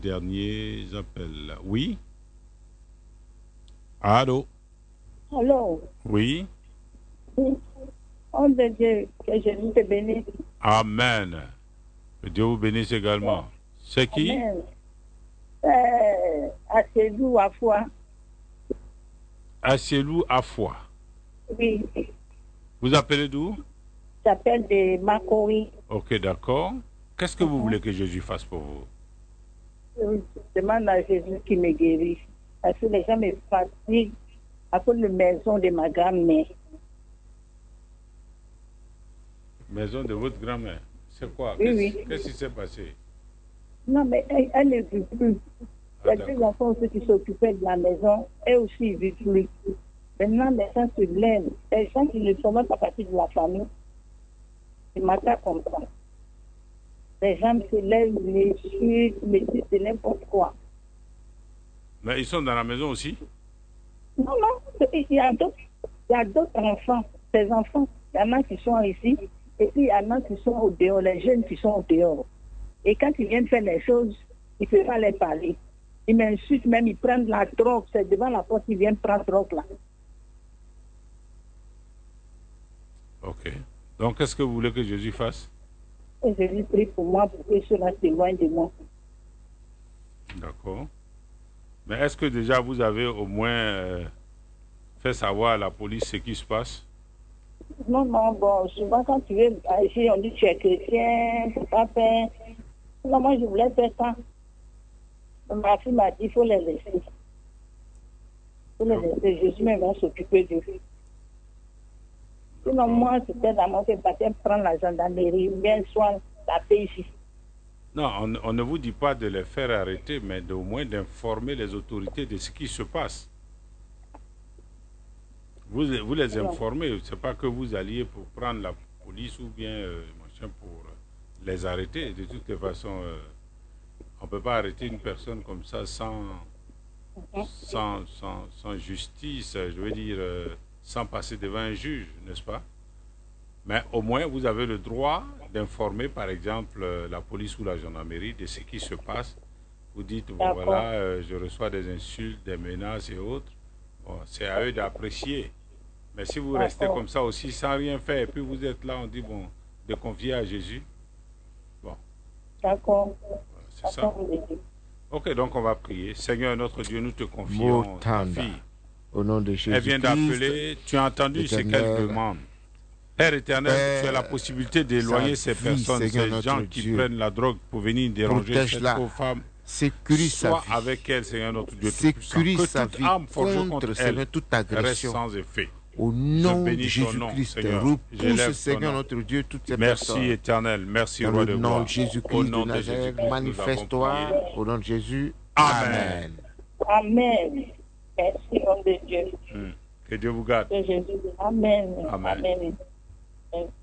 Derniers appels. Oui. Allô. Allô. Oui. Oui. Oh de Dieu, que Jésus te bénisse. Amen. Que Dieu vous bénisse également. C'est qui? Amen. Assez-vous à foi. Assielou Afoi. Oui. Vous appelez d'où? J'appelle de Macori. Ok, d'accord. Qu'est-ce que vous voulez que Jésus fasse pour vous? Je demande à Jésus qui me guérisse. Parce que les gens me fatiguent à cause de la maison de ma grand-mère. Maison de votre grand-mère. C'est quoi? Oui, oui. Qu'est-ce qui s'est passé? Non, mais elle ne vit plus. Il y a deux enfants aussi qui s'occupaient de la maison. Elle aussi ne vit plus. Maintenant, les gens se lèvent. Les gens qui ne sont même pas partis de la famille, ils m'attaquent comme ça. Les gens se lèvent, les chutent, me disent de n'importe quoi. Mais ils sont dans la maison aussi? Non, non, il y a d'autres enfants. Ces enfants, il y en a qui sont ici, et puis il y en a qui sont au dehors, les jeunes qui sont au dehors. Et quand ils viennent faire les choses, il ne faut pas les parler. Ils m'insultent même, ils prennent la drogue, c'est devant la porte qu'ils viennent prendre la drogue là. Ok. Donc, qu'est-ce que vous voulez que Jésus fasse? Et Jésus prie pour moi, pour que cela s'éloigne de moi. D'accord. Mais est-ce que déjà vous avez au moins fait savoir à la police ce qui se passe? Non, non, bon, souvent quand tu veux agir, on dit tu es chrétien, c'est pas fait. Non, moi je voulais faire ça. Ma fille m'a dit, il faut les laisser. Il faut les laisser. Jésus même va s'occuper de eux. Sinon, moi, c'était dans mon fait prendre la gendarmerie, ou bien soit la PJ. Non, on ne vous dit pas de les faire arrêter, mais au moins d'informer les autorités de ce qui se passe. Vous les informez, c'est pas que vous alliez pour prendre la police ou bien machin pour les arrêter. De toutes les façons, on ne peut pas arrêter une personne comme ça sans justice, je veux dire, sans passer devant un juge, n'est-ce pas? Mais au moins, vous avez le droit d'informer, par exemple, la police ou la gendarmerie de ce qui se passe. Vous dites, bon, voilà, je reçois des insultes, des menaces et autres. Bon, c'est à eux d'apprécier. Mais si vous restez comme ça aussi, sans rien faire, et puis vous êtes là, on dit, bon, de confier à Jésus. Bon. D'accord. C'est ça. Ok, donc on va prier. Seigneur, notre Dieu, nous te confions ta fille. Au nom de Jésus. Elle vient d'appeler. Tu as entendu ce qu'elle demande. Père éternel, tu as la possibilité d'éloigner ces personnes, ces gens qui prennent la drogue pour venir déranger cette pauvre femme. Sécurise sa vie. Avec elle, Seigneur notre Dieu. Sécurise sa vie contre elle, toute agression. reste sans effet. Au nom de Jésus-Christ, repousse, Seigneur notre Dieu, toutes ces personnes. Merci éternel, merci Dans roi le de nom gloire. de Jésus-Christ de Nazareth, manifeste-toi. Au nom de Jésus, Amen. Amen. Merci, nom de Dieu. Que Dieu vous garde. Que Jésus. Amen. Amen. Amen.